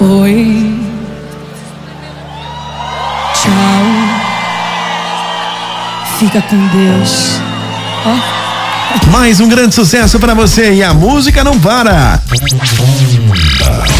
Oi, tchau, fica com Deus. Mais um grande sucesso pra você e a música não para.